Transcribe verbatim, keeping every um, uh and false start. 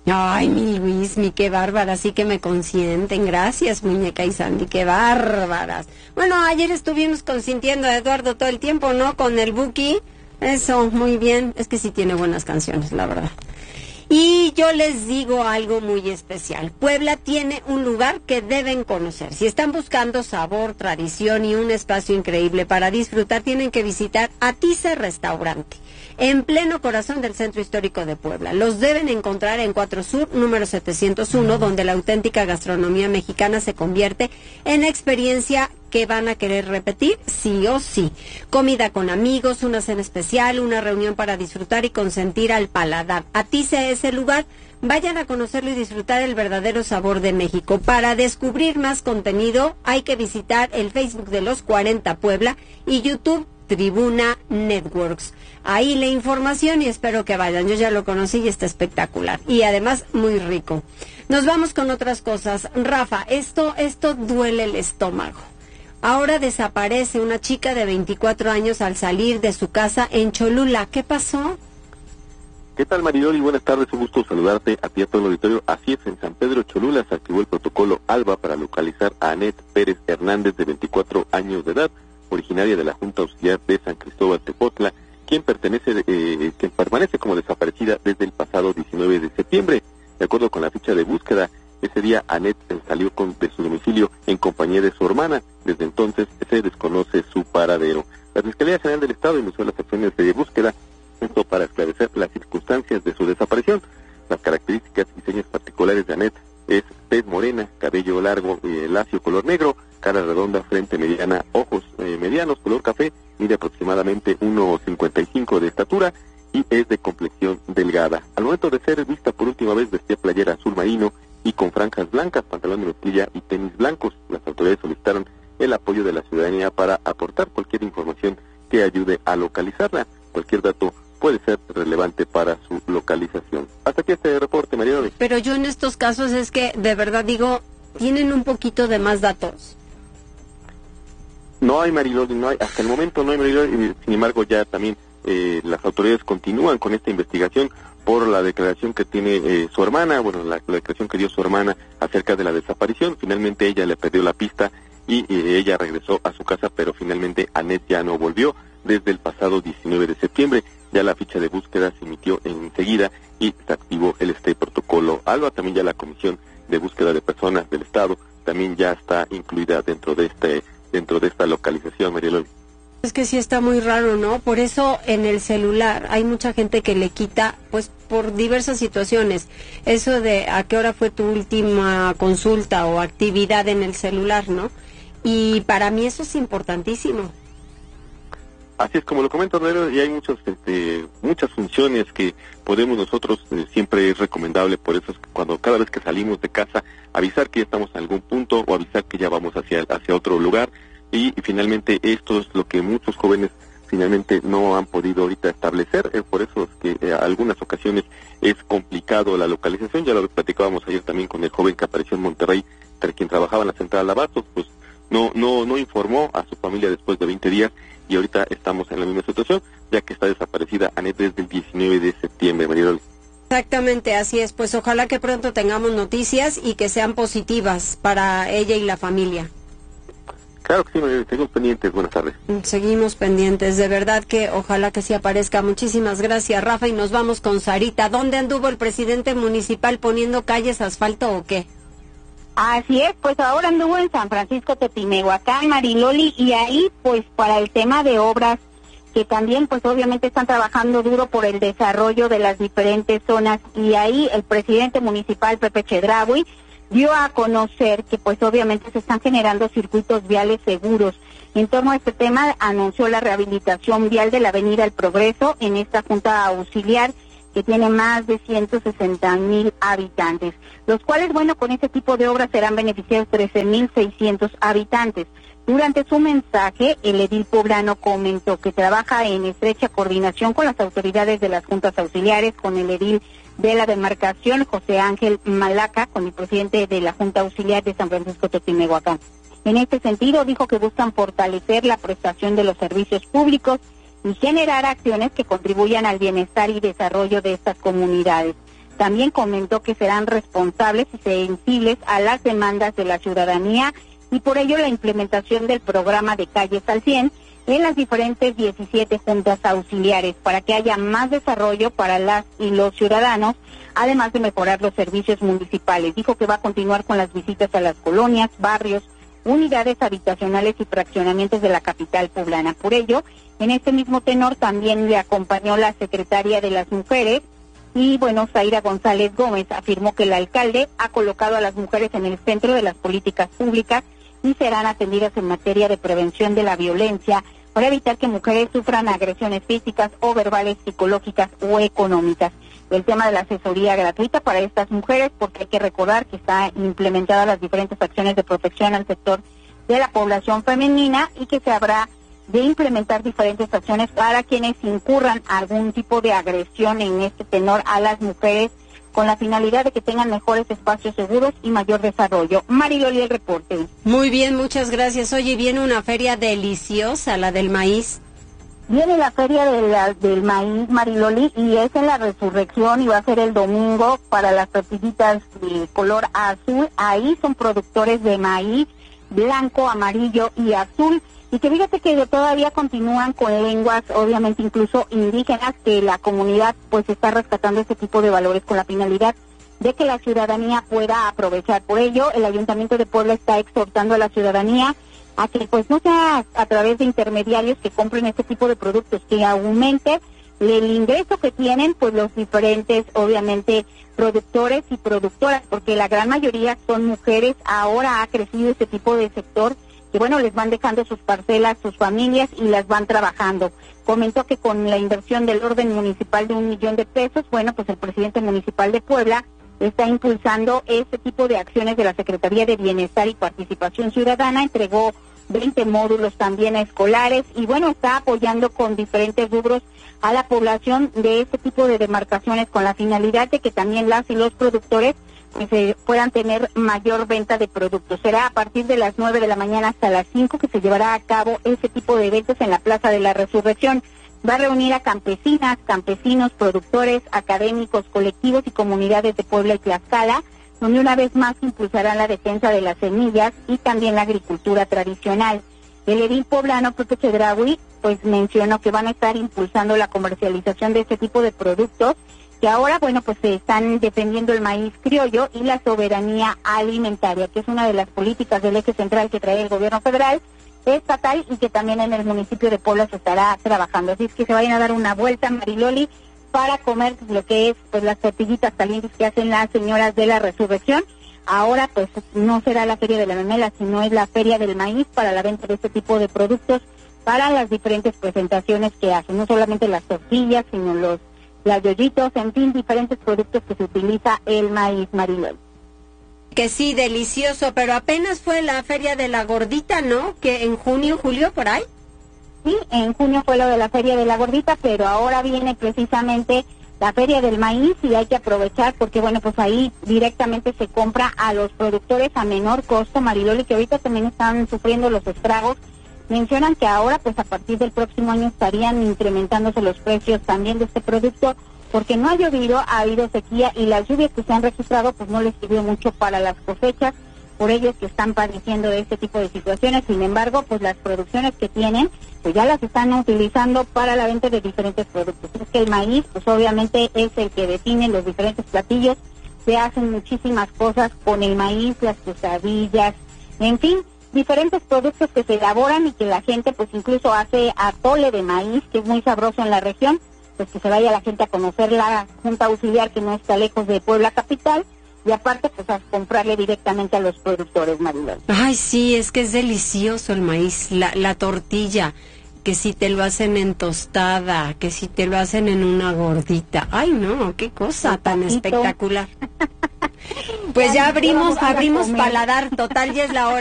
Ay, mi Luis, mi qué bárbara, sí que me consienten. Gracias, muñeca y Sandy, qué bárbaras. Bueno, ayer estuvimos consintiendo a Eduardo todo el tiempo, ¿no? Con el Buki. Eso, muy bien. Es que sí tiene buenas canciones, la verdad. Y yo les digo algo muy especial. Puebla tiene un lugar que deben conocer. Si están buscando sabor, tradición y un espacio increíble para disfrutar, tienen que visitar Atice Restaurante, en pleno corazón del Centro Histórico de Puebla. Los deben encontrar en cuatro Sur, número setecientos uno, donde la auténtica gastronomía mexicana se convierte en experiencia que van a querer repetir sí o sí. Comida con amigos, una cena especial, una reunión para disfrutar y consentir al paladar. Atice es el lugar. Vayan a conocerlo y disfrutar el verdadero sabor de México. Para descubrir más contenido hay que visitar el Facebook de Los cuarenta Puebla y YouTube Tribuna Networks. Ahí la información y espero que vayan. Yo ya lo conocí y está espectacular. Y además muy rico. Nos vamos con otras cosas. Rafa, esto, esto duele el estómago. Ahora desaparece una chica de veinticuatro años al salir de su casa en Cholula. ¿Qué pasó? ¿Qué tal, Mariloli? Buenas tardes, un gusto saludarte a ti a todo el auditorio. Así es, en San Pedro Cholula se activó el protocolo ALBA para localizar a Anet Pérez Hernández, de veinticuatro años de edad, originaria de la Junta Auxiliar de San Cristóbal Tepotla, quien pertenece, eh, quien permanece como desaparecida desde el pasado diecinueve de septiembre. De acuerdo con la ficha de búsqueda, ese día Anet salió con, de su domicilio en compañía de su hermana. Desde entonces se desconoce su paradero. La Fiscalía General del Estado inició las acciones de búsqueda esto para esclarecer las circunstancias de su desaparición. Las características y señas particulares de Anet es tez morena, cabello largo, eh, lacio, color negro, cara redonda, frente mediana, ojos eh, medianos, color café, mide aproximadamente uno cincuenta y cinco de estatura y es de complexión delgada. Al momento de ser vista por última vez vestía playera azul marino y con franjas blancas, pantalón de mezclilla y tenis blancos. Las autoridades solicitaron el apoyo de la ciudadanía para aportar cualquier información que ayude a localizarla. Cualquier dato puede ser relevante para su localización. Hasta aquí este reporte, María. Pero yo en estos casos es que, de verdad digo, ¿tienen un poquito de más datos? No hay, Mariloli, no hay, hasta el momento no hay, Mariloli, sin embargo ya también eh, las autoridades continúan con esta investigación por la declaración que tiene eh, su hermana, bueno, la, la declaración que dio su hermana acerca de la desaparición. Finalmente ella le perdió la pista y eh, ella regresó a su casa, pero finalmente Anet ya no volvió desde el pasado diecinueve de septiembre. Ya la ficha de búsqueda se emitió enseguida y se activó el este protocolo ALBA. También ya la Comisión de Búsqueda de Personas del Estado también ya está incluida dentro de este dentro de esta localización, María Loli. Es que sí está muy raro, ¿no? Por eso en el celular hay mucha gente que le quita, pues por diversas situaciones, eso de a qué hora fue tu última consulta o actividad en el celular, ¿no? Y para mí eso es importantísimo. Así es como lo comento, y hay muchas este, muchas funciones que podemos nosotros, eh, siempre es recomendable, por eso es que cuando cada vez que salimos de casa, avisar que ya estamos en algún punto o avisar que ya vamos hacia, hacia otro lugar. Y, y finalmente esto es lo que muchos jóvenes finalmente no han podido ahorita establecer, eh, por eso es que eh, algunas ocasiones es complicado la localización. Ya lo platicábamos ayer también con el joven que apareció en Monterrey, quien trabajaba en la central de abastos, pues no no no informó a su familia después de veinte días y ahorita estamos en la misma situación, ya que está desaparecida Anet desde el diecinueve de septiembre, María. Exactamente, así es, pues ojalá que pronto tengamos noticias y que sean positivas para ella y la familia. Claro que sí, seguimos pendientes. Buenas tardes. Seguimos pendientes, de verdad que ojalá que sí aparezca. Muchísimas gracias, Rafa, y nos vamos con Sarita. ¿Dónde anduvo el presidente municipal poniendo calles, asfalto o qué? Así es, pues ahora anduvo en San Francisco Tepimehuacán, Mariloli, y ahí pues para el tema de obras, que también pues obviamente están trabajando duro por el desarrollo de las diferentes zonas, y ahí el presidente municipal, Pepe Chedraui, dio a conocer que pues obviamente se están generando circuitos viales seguros. En torno a este tema anunció la rehabilitación vial de la avenida El Progreso en esta junta auxiliar que tiene más de ciento sesenta mil habitantes, los cuales, bueno, con este tipo de obras serán beneficiados trece mil seiscientos habitantes. Durante su mensaje, el edil poblano comentó que trabaja en estrecha coordinación con las autoridades de las juntas auxiliares, con el edil de la demarcación, José Ángel Malaca, con el presidente de la Junta Auxiliar de San Francisco Tepimehuacán. En este sentido, dijo que buscan fortalecer la prestación de los servicios públicos y generar acciones que contribuyan al bienestar y desarrollo de estas comunidades. También comentó que serán responsables y sensibles a las demandas de la ciudadanía y por ello la implementación del programa de Calles al cien en las diferentes diecisiete juntas auxiliares para que haya más desarrollo para las y los ciudadanos, además de mejorar los servicios municipales. Dijo que va a continuar con las visitas a las colonias, barrios, unidades habitacionales y fraccionamientos de la capital poblana. Por ello, en este mismo tenor también le acompañó la secretaria de las Mujeres, y bueno, Zaira González Gómez afirmó que el alcalde ha colocado a las mujeres en el centro de las políticas públicas y serán atendidas en materia de prevención de la violencia para evitar que mujeres sufran agresiones físicas o verbales, psicológicas o económicas. El tema de la asesoría gratuita para estas mujeres, porque hay que recordar que está implementada las diferentes acciones de protección al sector de la población femenina y que se habrá de implementar diferentes acciones para quienes incurran algún tipo de agresión en este tenor a las mujeres, con la finalidad de que tengan mejores espacios seguros y mayor desarrollo. Mariloli, el reporte. Muy bien, muchas gracias. Oye, viene una feria deliciosa, la del maíz. Viene la feria de la, del maíz, Mariloli, y es en la Resurrección y va a ser el domingo para las tortillitas de color azul. Ahí son productores de maíz blanco, amarillo y azul. Y que fíjate que todavía continúan con lenguas, obviamente incluso indígenas, que la comunidad pues está rescatando este tipo de valores con la finalidad de que la ciudadanía pueda aprovechar. Por ello, el Ayuntamiento de Puebla está exhortando a la ciudadanía a que pues no sea a través de intermediarios que compren este tipo de productos, que aumente el ingreso que tienen pues los diferentes, obviamente, productores y productoras, porque la gran mayoría son mujeres. Ahora ha crecido este tipo de sector, que bueno, les van dejando sus parcelas, sus familias y las van trabajando. Comentó que con la inversión del orden municipal de un millón de pesos, bueno, pues el presidente municipal de Puebla está impulsando este tipo de acciones de la Secretaría de Bienestar y Participación Ciudadana, entregó veinte módulos también escolares y bueno, está apoyando con diferentes rubros a la población de este tipo de demarcaciones con la finalidad de que también las y los productores pues eh, puedan tener mayor venta de productos. Será a partir de las nueve de la mañana hasta las cinco que se llevará a cabo ese tipo de eventos en la Plaza de la Resurrección. Va a reunir a campesinas, campesinos, productores, académicos, colectivos y comunidades de Puebla y Tlaxcala, donde una vez más impulsarán la defensa de las semillas y también la agricultura tradicional. El edil poblano Pepe Chedraui pues mencionó que van a estar impulsando la comercialización de este tipo de productos, que ahora, bueno, pues se están defendiendo el maíz criollo y la soberanía alimentaria, que es una de las políticas del eje central que trae el gobierno federal, estatal, y que también en el municipio de Puebla se estará trabajando. Así es que se vayan a dar una vuelta, Mariloli, para comer lo que es pues las tortillitas calientes que hacen las señoras de la Resurrección. Ahora pues no será la feria de la memela, sino es la feria del maíz para la venta de este tipo de productos para las diferentes presentaciones que hacen, no solamente las tortillas, sino los las yoyitos, en fin, diferentes productos que se utiliza el maíz, Marilol. Que sí, delicioso, pero apenas fue la feria de la gordita, ¿no? Que en junio, julio, por ahí. Sí, en junio fue lo de la feria de la gordita, pero ahora viene precisamente la feria del maíz y hay que aprovechar porque, bueno, pues ahí directamente se compra a los productores a menor costo, Mariloli, que ahorita también están sufriendo los estragos. Mencionan que ahora, pues a partir del próximo año estarían incrementándose los precios también de este producto, porque no ha llovido, ha habido sequía y las lluvias que se han registrado pues no les sirvió mucho para las cosechas, por ello es que están padeciendo de este tipo de situaciones. Sin embargo, pues las producciones que tienen, pues ya las están utilizando para la venta de diferentes productos. Es que el maíz, pues obviamente es el que define los diferentes platillos, se hacen muchísimas cosas con el maíz, las quesadillas, en fin, diferentes productos que se elaboran y que la gente pues incluso hace atole de maíz, que es muy sabroso en la región, pues que se vaya la gente a conocer la Junta Auxiliar, que no está lejos de Puebla capital, y aparte pues a comprarle directamente a los productores, Marilol. Ay, sí, es que es delicioso el maíz, la, la tortilla, que si te lo hacen en tostada, que si te lo hacen en una gordita. Ay, no, qué cosa tan espectacular. Pues ya abrimos, abrimos paladar, total, ya es la hora.